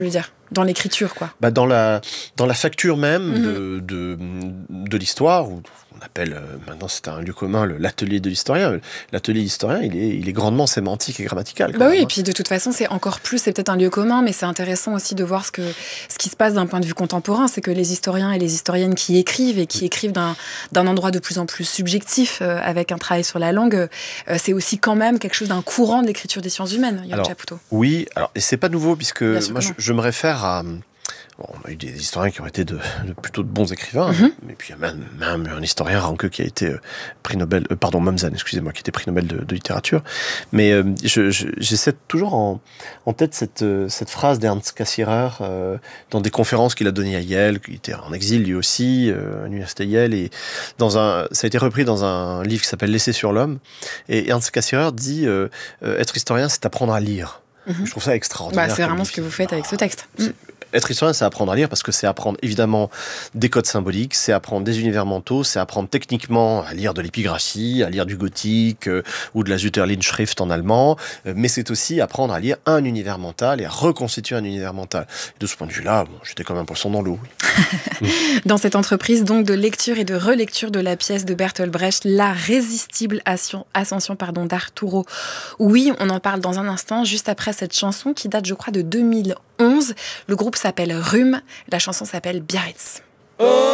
je veux dire, dans l'écriture, quoi. Dans la facture même de l'histoire, où on appelle, maintenant c'est un lieu commun, l'atelier de l'historien. L'atelier d'historien, il est grandement sémantique et grammatical. Oui, et puis de toute façon, c'est peut-être un lieu commun, mais c'est intéressant aussi de voir ce qui se passe d'un point de vue contemporain. C'est que les historiens et les historiennes qui écrivent d'un endroit de plus en plus subjectif, avec un travail sur la langue, c'est aussi quand même quelque chose d'un courant de l'écriture des sciences humaines, Yann Chapoutot. Oui, et c'est pas nouveau, puisque moi je me réfère à... on a eu des historiens qui ont été plutôt de bons écrivains, et puis il y a même un historien, Ranke, qui a été prix Nobel, Mommsen, excusez-moi, qui était prix Nobel de littérature. Mais j'essaie toujours en tête cette phrase d'Ernst Cassirer dans des conférences qu'il a données à Yale, qui était en exil lui aussi, à l'université Yale, et ça a été repris dans un livre qui s'appelle L'essai sur l'homme. Et Ernst Cassirer dit être historien, c'est apprendre à lire. Je trouve ça extraordinaire. C'est vraiment ce que vous faites avec ce texte. Être historien, c'est apprendre à lire, parce que c'est apprendre évidemment des codes symboliques, c'est apprendre des univers mentaux, c'est apprendre techniquement à lire de l'épigraphie, à lire du gothique ou de la Sütterlin-Schrift en allemand, mais c'est aussi apprendre à lire un univers mental et à reconstituer un univers mental. Et de ce point de vue-là, j'étais comme un poisson dans l'eau. Oui. Dans cette entreprise donc de lecture et de relecture de la pièce de Bertolt Brecht, La résistible ascension d'Arturo. Oui, on en parle dans un instant, juste après cette chanson qui date, je crois, de 2011. Le groupe s'appelle Rüm, la chanson s'appelle Biarritz.